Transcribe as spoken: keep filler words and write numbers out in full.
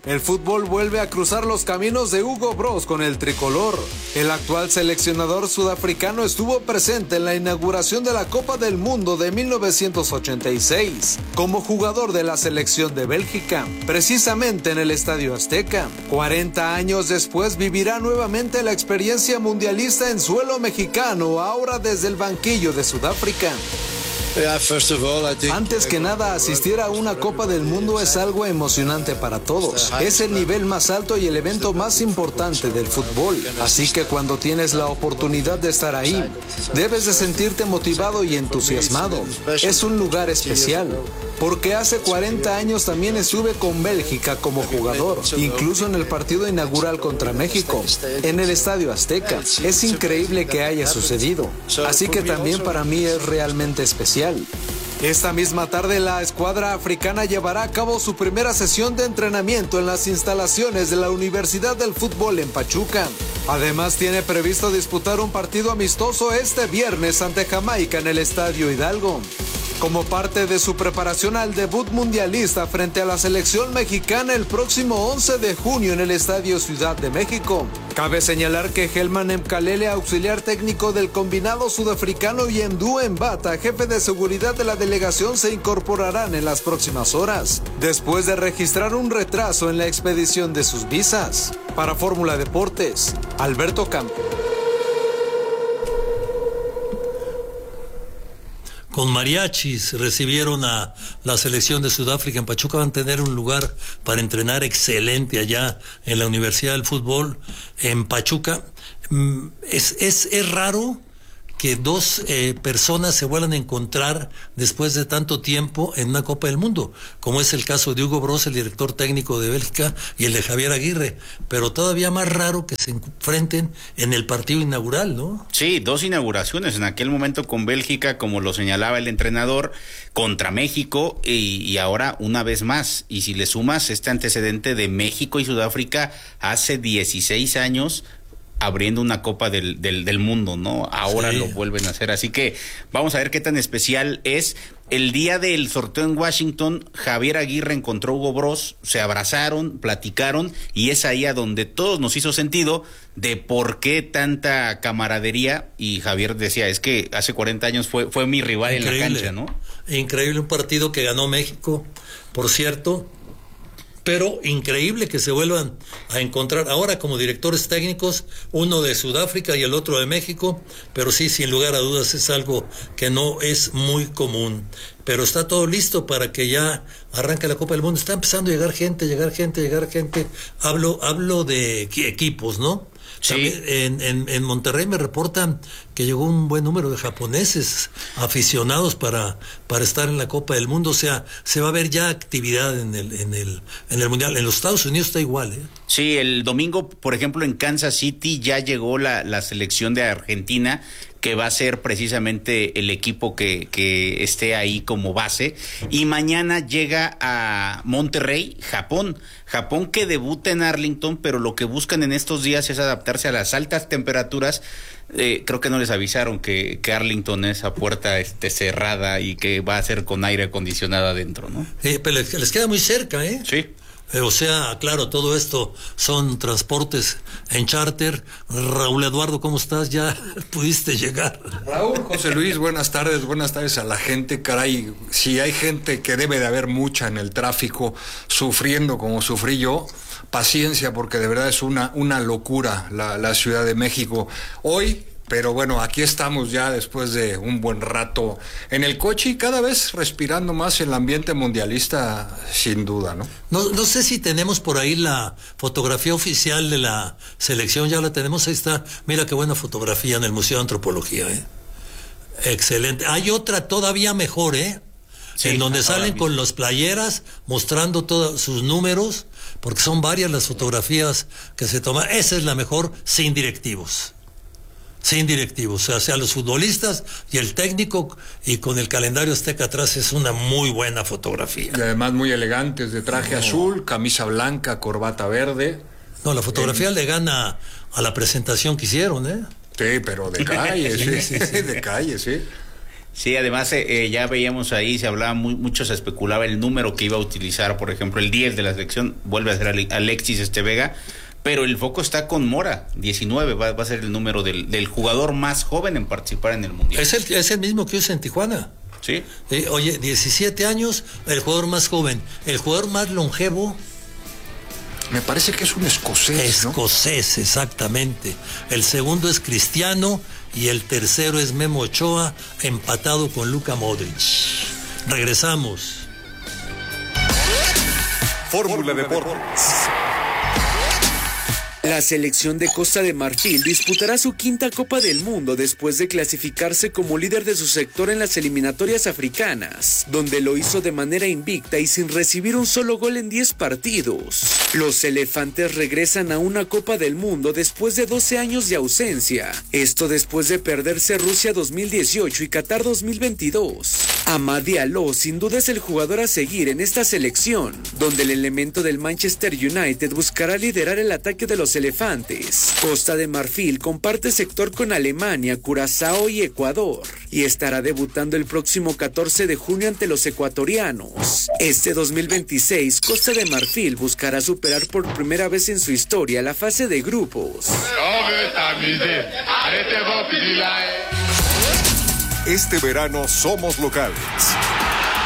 el fútbol vuelve a cruzar los caminos de Hugo Broos con el tricolor. El actual seleccionador sudafricano estuvo presente en la inauguración de la Copa del Mundo de mil novecientos ochenta y seis, como jugador de la selección de Bélgica, precisamente en el Estadio Azteca. cuarenta años después vivirá nuevamente la experiencia mundialista en suelo mexicano, ahora desde el banquillo de Sudáfrica. Antes que nada, asistir a una Copa del Mundo es algo emocionante para todos. Es el nivel más alto y el evento más importante del fútbol. Así que cuando tienes la oportunidad de estar ahí, debes de sentirte motivado y entusiasmado. Es un lugar especial, porque hace cuarenta años también estuve con Bélgica como jugador, incluso en el partido inaugural contra México, en el Estadio Azteca. Es increíble que haya sucedido. Así que también para mí es realmente especial. Esta misma tarde la escuadra africana llevará a cabo su primera sesión de entrenamiento en las instalaciones de la Universidad del Fútbol en Pachuca. Además tiene previsto disputar un partido amistoso este viernes ante Jamaica en el Estadio Hidalgo, como parte de su preparación al debut mundialista frente a la selección mexicana el próximo once de junio en el Estadio Ciudad de México. Cabe señalar que Helman Mkalele, auxiliar técnico del combinado sudafricano, y Mdu Mbata, jefe de seguridad de la delegación, se incorporarán en las próximas horas, después de registrar un retraso en la expedición de sus visas. Para Fórmula Deportes, Alberto Campo. Con mariachis recibieron a la selección de Sudáfrica en Pachuca. Van a tener un lugar para entrenar excelente allá en la Universidad del Fútbol en Pachuca. Es, es, es raro que dos eh, personas se vuelvan a encontrar después de tanto tiempo en una Copa del Mundo, como es el caso de Hugo Broos, el director técnico de Bélgica, y el de Javier Aguirre, pero todavía más raro que se enfrenten en el partido inaugural, ¿no? Sí, dos inauguraciones, en aquel momento con Bélgica, como lo señalaba el entrenador, contra México, y, y ahora una vez más, y si le sumas este antecedente de México y Sudáfrica hace dieciséis años, abriendo una Copa del, del, del Mundo, ¿no? Ahora sí lo vuelven a hacer, así que vamos a ver qué tan especial es. El día del sorteo en Washington, Javier Aguirre encontró a Hugo Broos, se abrazaron, platicaron, y es ahí a donde todos nos hizo sentido de por qué tanta camaradería, y Javier decía, es que hace cuarenta años fue, fue mi rival Increíble. en la cancha, ¿no? Increíble, un partido que ganó México, por cierto, pero increíble que se vuelvan a encontrar ahora como directores técnicos, uno de Sudáfrica y el otro de México, pero sí, sin lugar a dudas, es algo que no es muy común. Pero está todo listo para que ya arranque la Copa del Mundo. Está empezando a llegar gente, llegar gente, llegar gente. Hablo, hablo de equipos, ¿no? Sí. También en, en, en Monterrey me reportan que llegó un buen número de japoneses aficionados para, para estar en la Copa del Mundo. O sea, se va a ver ya actividad en el, en el, en el Mundial. En los Estados Unidos está igual, ¿eh? Sí, el domingo, por ejemplo, en Kansas City ya llegó la, la selección de Argentina, que va a ser precisamente el equipo que, que esté ahí como base. Y mañana llega a Monterrey, Japón. Japón que debuta en Arlington, pero lo que buscan en estos días es adaptarse a las altas temperaturas. Eh, creo que no les avisaron que, que Arlington es a puerta este, cerrada y que va a ser con aire acondicionado adentro, ¿no? Eh, pero les, les queda muy cerca, ¿eh? Sí. Eh, o sea, claro, todo esto son transportes en charter. Raúl Eduardo, ¿cómo estás? ¿Ya pudiste llegar? Raúl, José Luis, buenas tardes, buenas tardes a la gente. Caray, si hay gente que debe de haber mucha en el tráfico, sufriendo como sufrí yo, paciencia, porque de verdad es una, una locura la, la Ciudad de México hoy. Pero bueno, aquí estamos ya después de un buen rato en el coche y cada vez respirando más el ambiente mundialista, sin duda, ¿no? No, no sé si tenemos por ahí la fotografía oficial de la selección, ya la tenemos, ahí está. Mira qué buena fotografía en el Museo de Antropología, ¿eh? Excelente. Hay otra todavía mejor, ¿eh? Sí, en donde salen mismo con las playeras mostrando todos sus números, porque son varias las fotografías que se toman. Esa es la mejor, sin directivos. Sin directivos, o sea, sea los futbolistas y el técnico, y con el calendario azteca atrás. Es una muy buena fotografía. Y además muy elegantes, de traje no. azul, camisa blanca, corbata verde. No, la fotografía eh, le gana a la presentación que hicieron, ¿eh? Sí, pero de calle, sí, sí, sí, sí, de calle, sí. Sí, además eh, ya veíamos ahí, se hablaba muy, mucho, se especulaba el número que iba a utilizar, por ejemplo, el diez de la selección, vuelve a ser Alexis este Vega, pero el foco está con Mora, diecinueve, va, va a ser el número del, del jugador más joven en participar en el Mundial. Es el, es el mismo que usa en Tijuana. Sí. Eh, oye, diecisiete años, el jugador más joven, el jugador más longevo. Me parece que es un escocés, ¿no? Escocés, exactamente. El segundo es Cristiano y el tercero es Memo Ochoa, empatado con Luka Modric. Regresamos. Fórmula Deportes. La selección de Costa de Marfil disputará su quinta Copa del Mundo después de clasificarse como líder de su sector en las eliminatorias africanas, donde lo hizo de manera invicta y sin recibir un solo gol en diez partidos. Los elefantes regresan a una Copa del Mundo después de doce años de ausencia, esto después de perderse Rusia dos mil dieciocho y Qatar dos mil veintidós. Amad Diallo sin duda es el jugador a seguir en esta selección, donde el elemento del Manchester United buscará liderar el ataque de los elefantes. Costa de Marfil comparte sector con Alemania, Curazao y Ecuador, y estará debutando el próximo catorce de junio ante los ecuatorianos. Este dos mil veintiséis, Costa de Marfil buscará superar por primera vez en su historia la fase de grupos. Este verano somos locales.